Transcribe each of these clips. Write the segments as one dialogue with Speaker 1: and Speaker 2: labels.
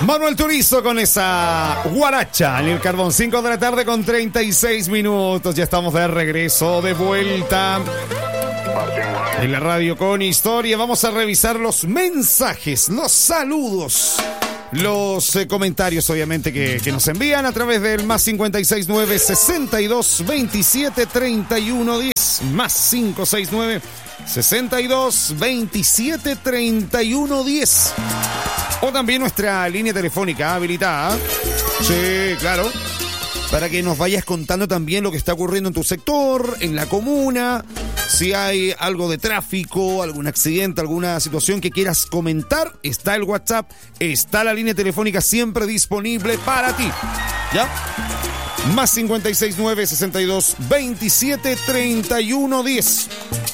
Speaker 1: Manuel Turizo con esa guaracha en el Carbón, 5 de la tarde con 36 minutos. Ya estamos de regreso, de vuelta en la radio con historia. Vamos a revisar los mensajes, los saludos, los comentarios, obviamente, que nos envían a través del más 569 62 27 31 10. Más 569 62 27 31 10. O también nuestra línea telefónica habilitada. Sí, claro. Para que nos vayas contando también lo que está ocurriendo en tu sector, en la comuna. Si hay algo de tráfico, algún accidente, alguna situación que quieras comentar, está el WhatsApp, está la línea telefónica siempre disponible para ti. ¿Ya? Más 569 62 27 31 10.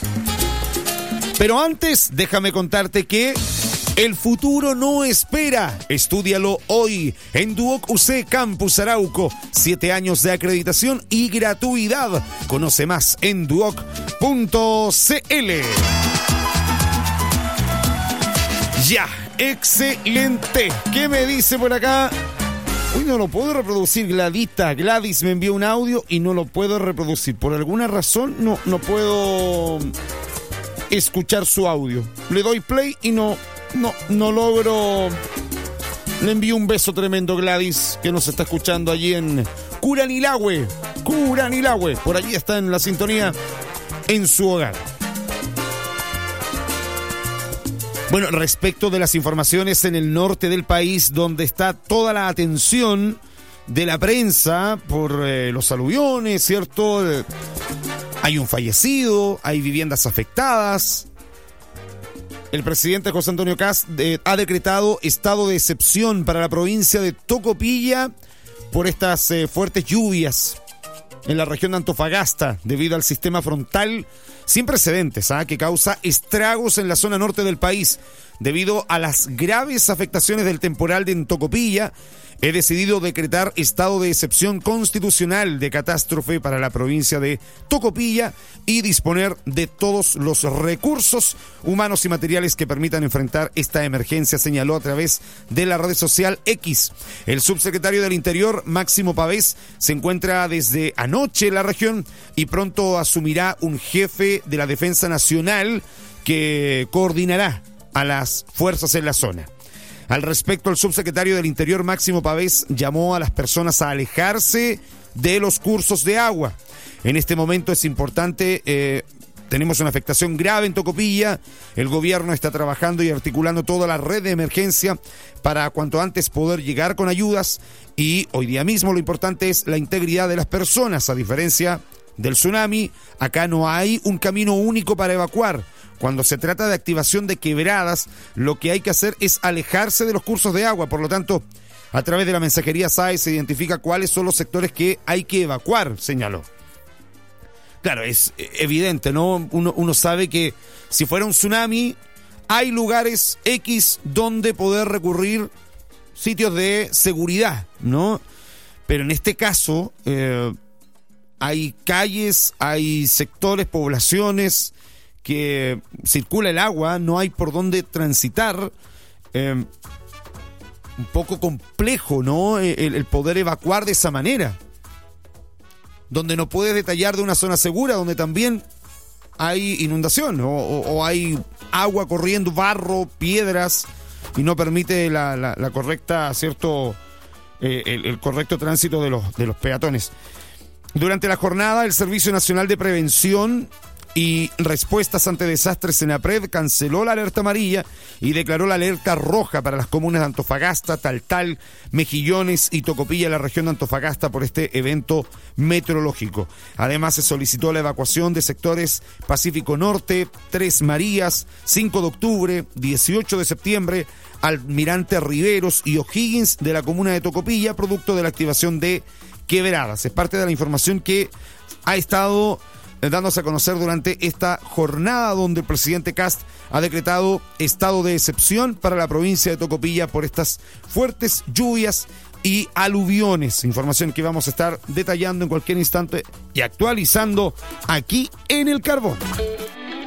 Speaker 1: Pero antes, déjame contarte que el futuro no espera. Estúdialo hoy en Duoc UC Campus Arauco. 7 años de acreditación y gratuidad. Conoce más en duoc.cl. Ya, excelente. ¿Qué me dice por acá? Uy, no lo puedo reproducir, Gladita. Gladys me envió un audio y no lo puedo reproducir. Por alguna razón no puedo escuchar su audio. Le doy play y no logro. Le envío un beso tremendo, Gladys, que nos está escuchando allí en Curanilahue. Por allí está en la sintonía en su hogar. Bueno, respecto de las informaciones en el norte del país, donde está toda la atención de la prensa por los aluviones, ¿cierto? Hay un fallecido, hay viviendas afectadas. El presidente José Antonio Kast ha decretado estado de excepción para la provincia de Tocopilla por estas fuertes lluvias en la región de Antofagasta debido al sistema frontal sin precedentes que causa estragos en la zona norte del país. Debido a las graves afectaciones del temporal de Tocopilla, he decidido decretar estado de excepción constitucional de catástrofe para la provincia de Tocopilla y disponer de todos los recursos humanos y materiales que permitan enfrentar esta emergencia, señaló a través de la red social X. El subsecretario del Interior, Máximo Pavés, se encuentra desde anoche en la región y pronto asumirá un jefe de la Defensa Nacional que coordinará a las fuerzas en la zona. Al respecto, el subsecretario del Interior, Máximo Pavés, llamó a las personas a alejarse de los cursos de agua. En este momento es importante, tenemos una afectación grave en Tocopilla. El gobierno está trabajando y articulando toda la red de emergencia para cuanto antes poder llegar con ayudas. Y hoy día mismo lo importante es la integridad de las personas. A diferencia del tsunami, acá no hay un camino único para evacuar. Cuando se trata de activación de quebradas, lo que hay que hacer es alejarse de los cursos de agua. Por lo tanto, a través de la mensajería SAE se identifica cuáles son los sectores que hay que evacuar, señaló. Claro, es evidente, ¿no? Uno sabe que si fuera un tsunami, hay lugares X donde poder recurrir, sitios de seguridad, ¿no? Pero en este caso, hay calles, hay sectores, poblaciones que circula el agua, no hay por dónde transitar. Un poco complejo, ¿no? El poder evacuar de esa manera. Donde no puedes detallar de una zona segura, donde también hay inundación o hay agua corriendo, barro, piedras, y no permite la correcta, ¿cierto? El correcto tránsito de los peatones. Durante la jornada, el Servicio Nacional de Prevención y Respuestas ante Desastres, SENAPRED, canceló la alerta amarilla y declaró la alerta roja para las comunas de Antofagasta, Taltal, Mejillones y Tocopilla en la región de Antofagasta por este evento meteorológico. Además, se solicitó la evacuación de sectores Pacífico Norte, Tres Marías, 5 de octubre, 18 de septiembre, Almirante Riveros y O'Higgins de la comuna de Tocopilla, producto de la activación de quebradas. Es parte de la información que ha estado dándose a conocer durante esta jornada donde el presidente Kast ha decretado estado de excepción para la provincia de Tocopilla por estas fuertes lluvias y aluviones. Información que vamos a estar detallando en cualquier instante y actualizando aquí en El Carbón.